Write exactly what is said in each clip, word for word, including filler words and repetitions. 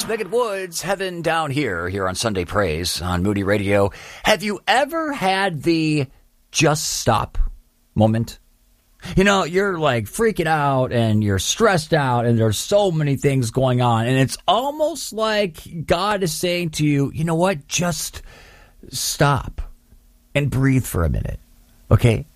It's Megan Woods, Heaven Down Here, here on Sunday Praise on Moody Radio. Have you ever had the just stop moment? You know, you're like freaking out and you're stressed out and there's so many things going on. And it's almost like God is saying to you, you know what? Just stop and breathe for a minute. Okay?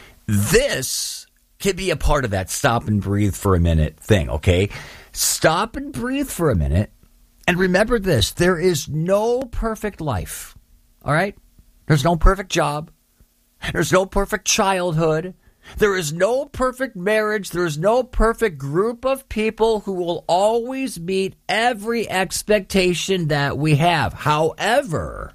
This can be a part of that stop and breathe for a minute thing, okay? Stop and breathe for a minute. And remember this, there is no perfect life, all right? There's no perfect job. There's no perfect childhood. There is no perfect marriage. There is no perfect group of people who will always meet every expectation that we have. However,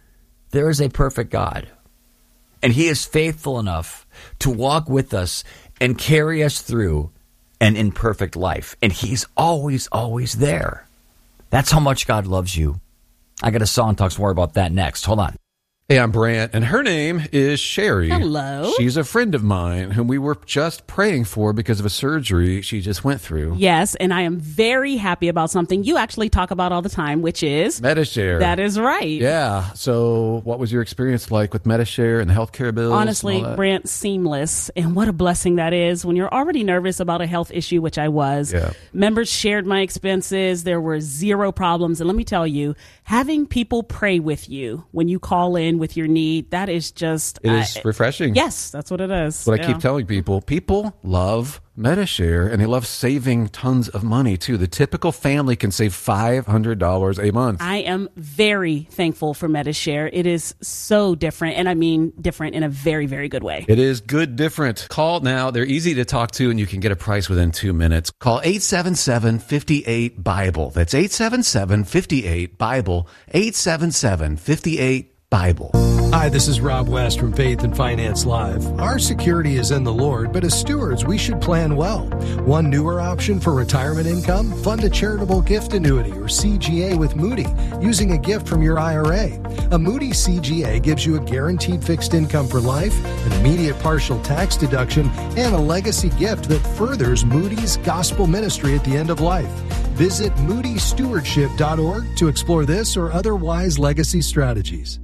there is a perfect God, and he is faithful enough to walk with us and carry us through an imperfect life. And he's always, always there. That's how much God loves you. I got a song talks more about that next. Hold on. Hey, I'm Brant, and her name is Sherry. Hello. She's a friend of mine whom we were just praying for because of a surgery she just went through. Yes, and I am very happy about something you actually talk about all the time, which is Medi-Share. That is right. Yeah. So what was your experience like with Medi-Share and the healthcare bills? Honestly, Brant, seamless. And what a blessing that is when you're already nervous about a health issue, which I was. Yeah. Members shared my expenses. There were zero problems. And let me tell you, having people pray with you when you call in with your need, that is just... It is I, refreshing. Yes, that's what it is. What yeah. I keep telling people, people love Medi-Share, and they love saving tons of money, too. The typical family can save five hundred dollars a month. I am very thankful for Medi-Share. It is so different, and I mean different in a very, very good way. It is good different. Call now. They're easy to talk to, and you can get a price within two minutes. Call eight seven seven, five eight, Bible. That's eight seven seven, five eight, Bible. eight seven seven, five eight, Bible. Hi, this is Rob West from Faith and Finance Live. Our security is in the Lord, but as stewards, we should plan well. One newer option for retirement income, fund a charitable gift annuity or C G A with Moody using a gift from your I R A. A Moody C G A gives you a guaranteed fixed income for life, an immediate partial tax deduction, and a legacy gift that furthers Moody's gospel ministry at the end of life. Visit moody stewardship dot org to explore this or other wise legacy strategies.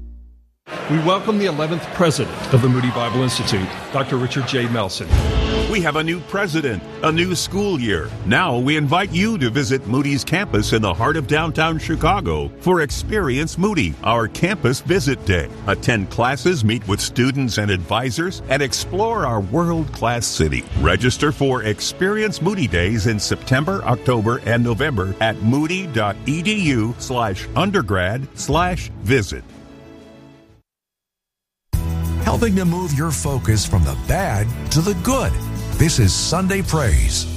We welcome the eleventh president of the Moody Bible Institute, Doctor Richard J. Melson. We have a new president, a new school year. Now we invite you to visit Moody's campus in the heart of downtown Chicago for Experience Moody, our campus visit day. Attend classes, meet with students and advisors, and explore our world-class city. Register for Experience Moody Days in September, October, and November at moody.edu slash undergrad slash visit. Helping to move your focus from the bad to the good. This is Sunday Praise